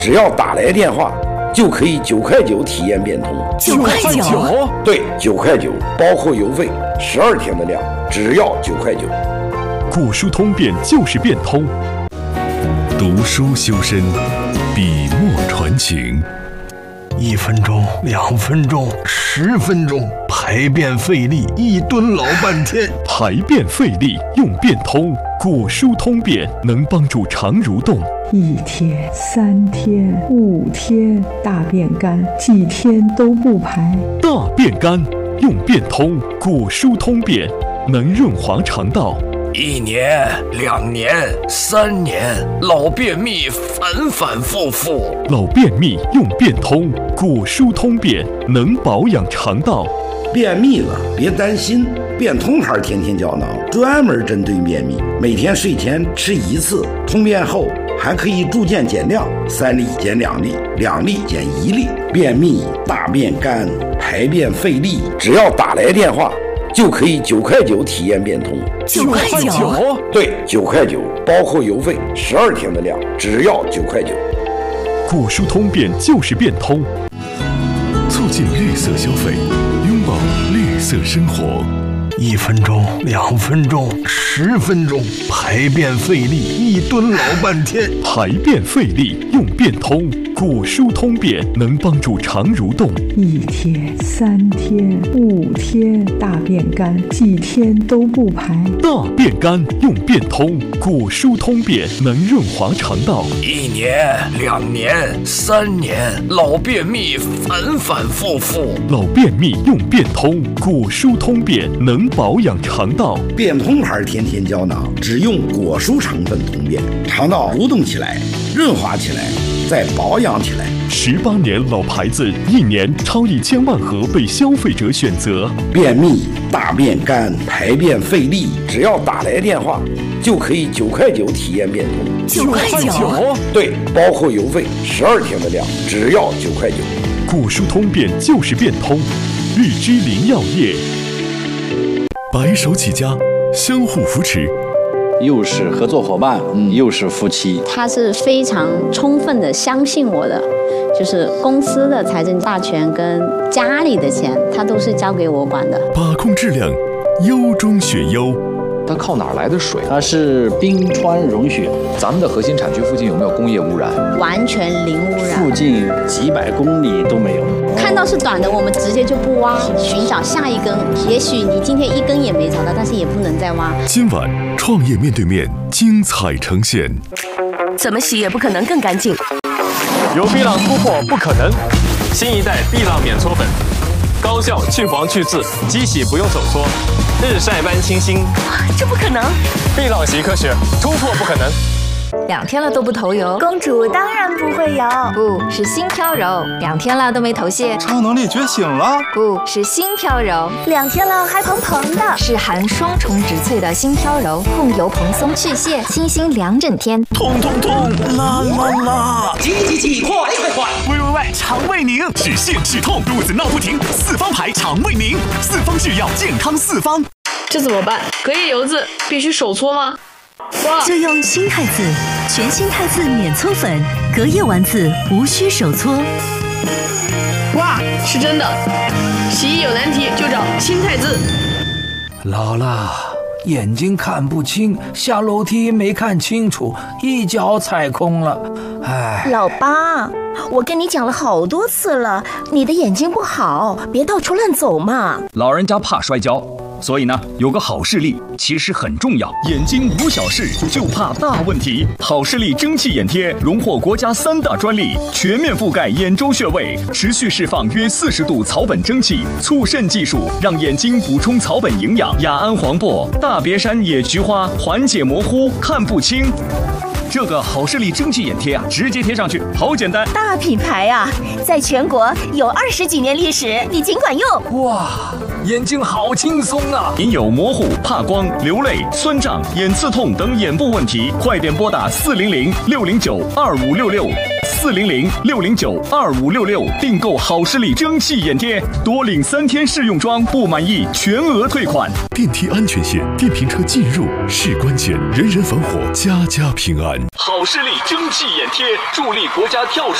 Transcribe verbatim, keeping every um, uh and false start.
只要打来电话，就可以九块九体验变通。 九块九？ 对，九块九，包括邮费，十二天的量，只要九块九。 古书通变就是变通，读书修身，笔墨传情。 一分钟，两分钟，十分钟，排便费力，一蹲老半天。 排便费力用变通，古书通便能帮助肠蠕动。 一天、三天、五天，大便干，几天都不排。 大便干用变通，古书通便能润滑肠道。 一年、两年、三年，老便秘反反复复。 老便秘用变通，古书通便能保养肠道。 便秘了别担心，变通牌天天胶囊专门针对便秘，每天睡前吃一次，通便后还可以逐渐减量，三粒减两粒，两粒减一粒。便秘、大便干、排便费力，只要打来电话，就可以九块九体验变通。 九块九？ 对，九块九，包括邮费，十二天的量，只要九块九。 古书通便就是变通，促进绿色消费，拥抱绿色生活。 一分钟，两分钟，十分钟，排便费力，一蹲老半天。 排便费力用变通，古书通便能帮助肠蠕动。 一天、三天、五天，大便干，几天都不排。 大便干用变通，古书通便能润滑肠道。 一年、两年、三年，老便秘反反复复。 老便秘用变通，古书通便能保养肠道。 变通牌天天胶囊只用果蔬成分通便，肠道蠕动起来，润滑起来，再保养起来。 十八年老牌子，一年超一千万盒被消费者选择。 便秘、大便干、排便费力，只要打来电话，就可以九块九体验变通。 九块九？ 对，包括邮费，十二天的量，只要九块九。 古书通便就是变通，绿芝林药业。白手起家，相互扶持。 又是合作伙伴，嗯，又是夫妻。 他是非常充分的相信我的，就是公司的财政大权跟家里的钱，他都是交给我管的。 把控质量，优中选优。 它靠哪儿来的水？ 它是冰川融雪。 咱们的核心产区附近有没有工业污染？ 完全零污染， 附近几百公里都没有。 看到是短的，我们直接就不挖，寻找下一根。也许你今天一根也没找到，但是也不能再挖。 今晚创业面对面精彩呈现。 怎么洗也不可能更干净。 有碧朗突破不可能，新一代碧朗免搓粉，高效去黄去渍，机洗不用手搓，日晒般清新。 这不可能！ 碧朗洗科学，突破不可能。 两天了都不头油， 公主当然不会油。 不是新飘柔，两天了都没头屑， 超能力觉醒了。 不是新飘柔， 两天了还蓬蓬的， 是含双重植萃的新飘柔，控油蓬松去屑，清新两整天。 痛痛痛，辣辣辣！ 急急急，快快快！ 喂喂喂，肠胃宁止泻止痛，肚子闹不停，四方牌肠胃宁，四方制药，健康四方。 这怎么办？隔夜油渍必须手搓吗？ 就用新太子，全新太子免搓粉，隔夜丸子无需手搓。 哇，是真的！洗衣有难题就找新太子。 老了，眼睛看不清，下楼梯没看清楚，一脚踩空了。哎， 老八，我跟你讲了好多次了，你的眼睛不好，别到处乱走嘛。 老人家怕摔跤。所以呢，有个好视力其实很重要。眼睛无小事，就怕大问题。好视力蒸汽眼贴荣获国家三大专利，全面覆盖眼周穴位，持续释放约四十度草本蒸汽，促渗技术让眼睛补充草本营养。雅安黄柏、大别山野菊花缓解模糊、看不清。这个好视力蒸汽眼贴啊，直接贴上去，好简单。 大品牌啊，在全国有二十几年历史，你尽管用。 哇！ 眼睛好轻松啊！ 您有模糊、怕光、流泪、酸胀、眼刺痛等眼部问题，快点拨打四零零六零九二五六六。四零零六零九二五六六订购好视力蒸汽眼贴，多领三天试用装，不满意全额退款。 电梯安全线，电瓶车进入是关键，人人防火，家家平安。 好视力蒸汽眼贴，助力国家跳水。